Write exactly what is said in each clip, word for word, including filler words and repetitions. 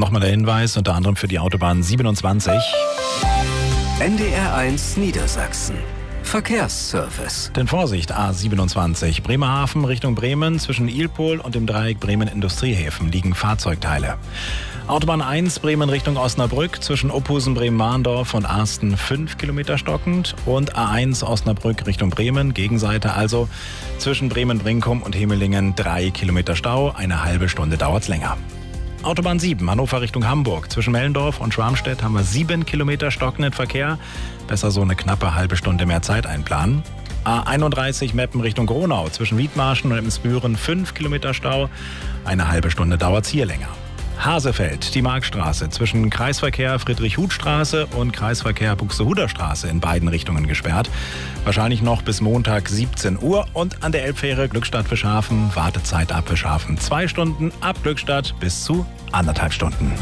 nochmal der Hinweis, unter anderem für die Autobahn siebenundzwanzig. N D R eins Niedersachsen. Verkehrsservice. Denn Vorsicht, A siebenundzwanzig, Bremerhaven Richtung Bremen, zwischen Ilpol und dem Dreieck Bremen-Industriehäfen liegen Fahrzeugteile. Autobahn eins, Bremen Richtung Osnabrück, zwischen Opusen, Bremen-Mahndorf und Arsten fünf Kilometer stockend. Und A eins Osnabrück Richtung Bremen, Gegenseite also, zwischen Bremen-Brinkum und Hemelingen drei Kilometer Stau, eine halbe Stunde dauert's länger. Autobahn sieben, Hannover Richtung Hamburg. Zwischen Mellendorf und Schwarmstedt haben wir sieben Kilometer stockenden Verkehr. Besser so eine knappe halbe Stunde mehr Zeit einplanen. A einunddreißig, Meppen Richtung Gronau. Zwischen Wiedmarschen und Emsbüren fünf Kilometer Stau. Eine halbe Stunde dauert's hier länger. Hasefeld, die Markstraße. Zwischen Kreisverkehr Friedrich-Huth-Straße und Kreisverkehr Buxtehuder Straße in beiden Richtungen gesperrt. Wahrscheinlich noch bis Montag siebzehn Uhr. Und an der Elbfähre Glückstadt-Fischhafen, Wartezeit ab Fischhafen zwei Stunden, ab Glückstadt bis zu anderthalb Stunden.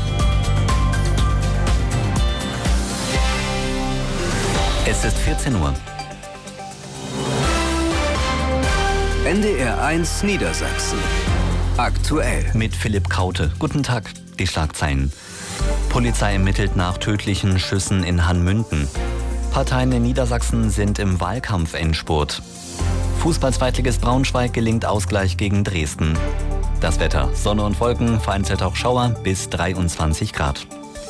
Es ist vierzehn Uhr. N D R eins Niedersachsen. Aktuell. Mit Philipp Kaute. Guten Tag, die Schlagzeilen. Polizei ermittelt nach tödlichen Schüssen in Hanmünden. Parteien in Niedersachsen sind im Wahlkampf-Endspurt. Fußball-Zweitligist Braunschweig gelingt Ausgleich gegen Dresden. Das Wetter: Sonne und Wolken, vereinzelt auch Schauer, bis dreiundzwanzig Grad.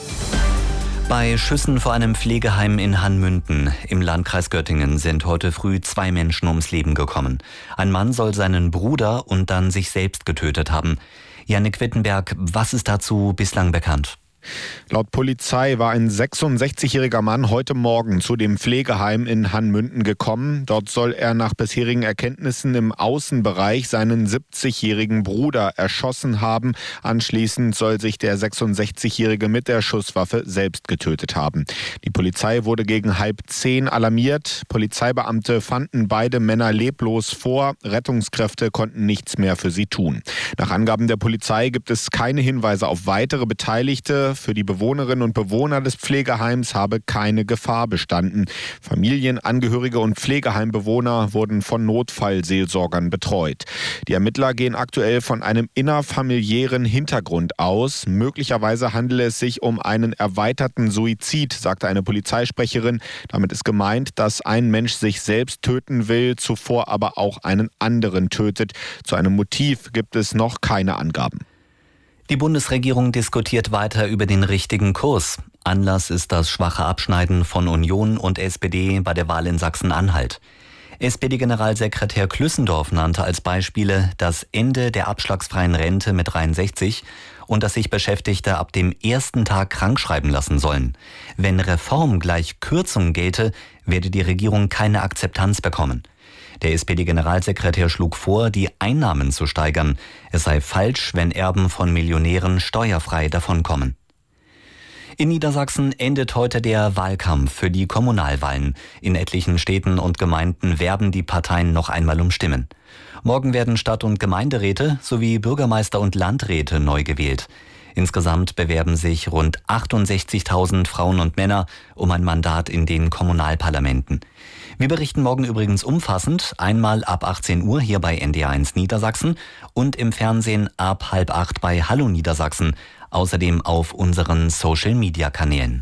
Bei Schüssen vor einem Pflegeheim in Hanmünden im Landkreis Göttingen sind heute früh zwei Menschen ums Leben gekommen. Ein Mann soll seinen Bruder und dann sich selbst getötet haben. Jannik Wittenberg, was ist dazu bislang bekannt? Laut Polizei war ein sechsundsechzigjähriger Mann heute Morgen zu dem Pflegeheim in Hanmünden gekommen. Dort soll er nach bisherigen Erkenntnissen im Außenbereich seinen siebzigjährigen Bruder erschossen haben. Anschließend soll sich der sechsundsechzigjährige mit der Schusswaffe selbst getötet haben. Die Polizei wurde gegen halb zehn alarmiert. Polizeibeamte fanden beide Männer leblos vor. Rettungskräfte konnten nichts mehr für sie tun. Nach Angaben der Polizei gibt es keine Hinweise auf weitere Beteiligte. Für die Bewohnerinnen und Bewohner des Pflegeheims habe keine Gefahr bestanden. Familien, Angehörige und Pflegeheimbewohner wurden von Notfallseelsorgern betreut. Die Ermittler gehen aktuell von einem innerfamiliären Hintergrund aus. Möglicherweise handele es sich um einen erweiterten Suizid, sagte eine Polizeisprecherin. Damit ist gemeint, dass ein Mensch sich selbst töten will, zuvor aber auch einen anderen tötet. Zu einem Motiv gibt es noch keine Angaben. Die Bundesregierung diskutiert weiter über den richtigen Kurs. Anlass ist das schwache Abschneiden von Union und S P D bei der Wahl in Sachsen-Anhalt. S P D-Generalsekretär Klüssendorf nannte als Beispiele das Ende der abschlagsfreien Rente mit dreiundsechzig und dass sich Beschäftigte ab dem ersten Tag krankschreiben lassen sollen. Wenn Reform gleich Kürzung gelte, werde die Regierung keine Akzeptanz bekommen. Der S P D-Generalsekretär schlug vor, die Einnahmen zu steigern. Es sei falsch, wenn Erben von Millionären steuerfrei davonkommen. In Niedersachsen endet heute der Wahlkampf für die Kommunalwahlen. In etlichen Städten und Gemeinden werben die Parteien noch einmal um Stimmen. Morgen werden Stadt- und Gemeinderäte sowie Bürgermeister und Landräte neu gewählt. Insgesamt bewerben sich rund achtundsechzigtausend Frauen und Männer um ein Mandat in den Kommunalparlamenten. Wir berichten morgen übrigens umfassend, einmal ab achtzehn Uhr hier bei N D R eins Niedersachsen und im Fernsehen ab halb acht bei Hallo Niedersachsen, außerdem auf unseren Social-Media-Kanälen.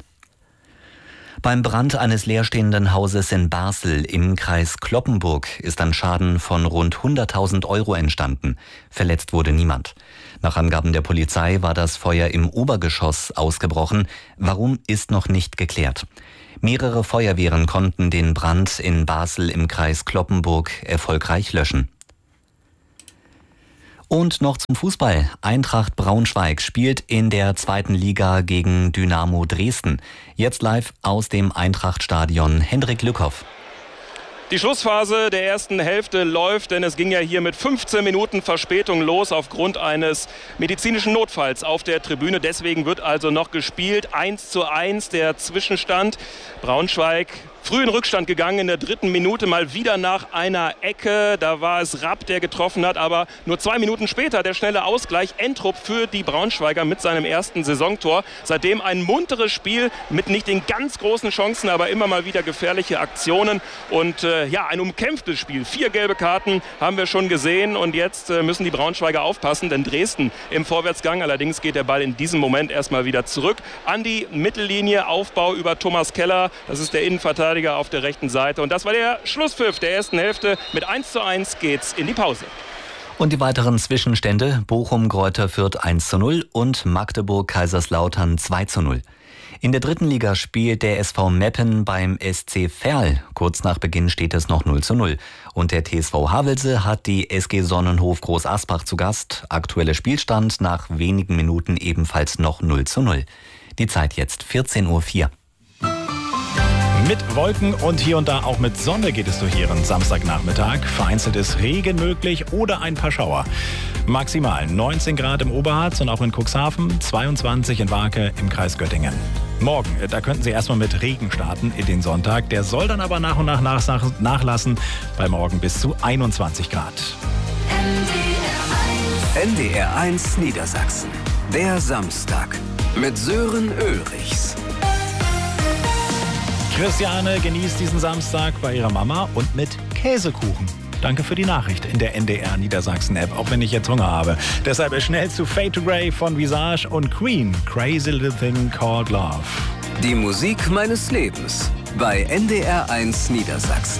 Beim Brand eines leerstehenden Hauses in Basel im Kreis Cloppenburg ist ein Schaden von rund hunderttausend Euro entstanden. Verletzt wurde niemand. Nach Angaben der Polizei war das Feuer im Obergeschoss ausgebrochen. Warum, ist noch nicht geklärt. Mehrere Feuerwehren konnten den Brand in Basel im Kreis Cloppenburg erfolgreich löschen. Und noch zum Fußball. Eintracht Braunschweig spielt in der zweiten Liga gegen Dynamo Dresden. Jetzt live aus dem Eintracht-Stadion Hendrik Lückhoff. Die Schlussphase der ersten Hälfte läuft, denn es ging ja hier mit fünfzehn Minuten Verspätung los aufgrund eines medizinischen Notfalls auf der Tribüne. Deswegen wird also noch gespielt. eins zu eins der Zwischenstand. Braunschweig früh in Rückstand gegangen in der dritten Minute, mal wieder nach einer Ecke. Da war es Rapp, der getroffen hat, aber nur zwei Minuten später der schnelle Ausgleich. Entrup für die Braunschweiger mit seinem ersten Saisontor. Seitdem ein munteres Spiel mit nicht den ganz großen Chancen, aber immer mal wieder gefährliche Aktionen. Und äh, äh, ja, ein umkämpftes Spiel. Vier gelbe Karten haben wir schon gesehen und jetzt äh, müssen die Braunschweiger aufpassen, denn Dresden im Vorwärtsgang. Allerdings geht der Ball in diesem Moment erstmal wieder zurück an die Mittellinie. Aufbau über Thomas Keller. Das ist der Innenverteidiger auf der rechten Seite. Und das war der Schlusspfiff der ersten Hälfte. Mit eins zu eins geht's in die Pause. Und die weiteren Zwischenstände: Bochum Greuther Fürth eins zu null und Magdeburg Kaiserslautern zwei zu null. In der dritten Liga spielt der S V Meppen beim S C Verl. Kurz nach Beginn steht es noch null zu null. Und der T S V Havelse hat die S G Sonnenhof Groß Asbach zu Gast. Aktueller Spielstand nach wenigen Minuten ebenfalls noch null zu null. Die Zeit jetzt vierzehn Uhr vier. Mit Wolken und hier und da auch mit Sonne geht es durch Ihren Samstagnachmittag. Vereinzelt ist Regen möglich oder ein paar Schauer. Maximal neunzehn Grad im Oberharz und auch in Cuxhaven, zweiundzwanzig in Warke im Kreis Göttingen. Morgen, da könnten Sie erstmal mit Regen starten in den Sonntag. Der soll dann aber nach und nach nachlassen, bei morgen bis zu einundzwanzig Grad. N D R eins Niedersachsen. Der Samstag mit Sören Ulrichs. Christiane genießt diesen Samstag bei ihrer Mama und mit Käsekuchen. Danke für die Nachricht in der N D R Niedersachsen App, auch wenn ich jetzt Hunger habe. Deshalb schnell zu Fade to Grey von Visage und Queen, Crazy Little Thing Called Love. Die Musik meines Lebens bei N D R eins Niedersachsen.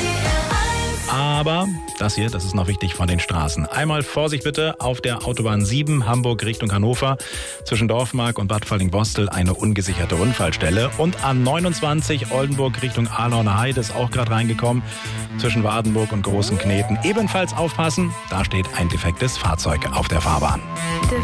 Aber das hier, das ist noch wichtig von den Straßen. Einmal Vorsicht bitte auf der Autobahn sieben Hamburg Richtung Hannover. Zwischen Dorfmark und Bad Falling-Bostel eine ungesicherte Unfallstelle. Und A neunundzwanzig Oldenburg Richtung Ahlauner Heide ist auch gerade reingekommen. Zwischen Wardenburg und Großen Kneten ebenfalls aufpassen. Da steht ein defektes Fahrzeug auf der Fahrbahn.